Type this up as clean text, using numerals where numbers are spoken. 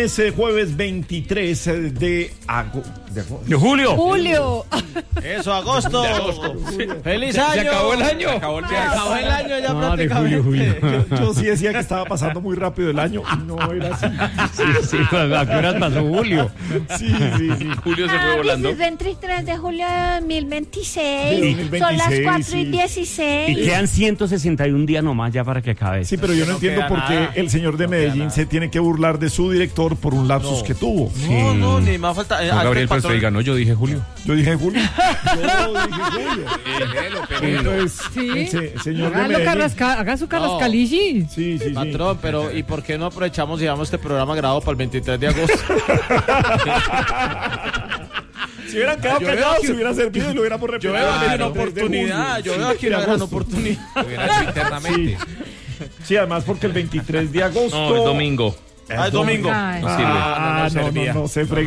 es jueves 23 de julio. Eso, agosto. ¡Feliz año! Se acabó el año. Se acabó el año ya No, prácticamente. de julio. Yo sí decía que estaba pasando muy rápido el año y no era así. Sí, ¿a qué horas pasó julio? Sí. Julio se fue volando. Es el 23 de julio de 2026. De 2026, Son las 4 sí. y 16. Y quedan 161 días nomás ya para que acabe. Sí, pero yo no entiendo queda por qué nada. el señor de Medellín se tiene que burlar de su director por un lapsus que tuvo. No, ni más falta. Gabriel Presto diga, no, yo dije Julio. Yo dije Julio. Entonces, el señor de Medellín. Haga su carrascalici. Sí. Patrón, pero ¿y por qué no aprovechamos y llevamos este programa grabado para el 23 de agosto? Si hubieran quedado Yo veo callados, que- se hubiera servido y lo hubiéramos Yo repetido. veo aquí una el 3 de oportunidad. julio. Yo veo aquí De una gran agosto. oportunidad. Hubiera hecho internamente. Sí, además porque el 23 de agosto. No, es domingo. Ah, es domingo. Ay. No sirve. No se fregue.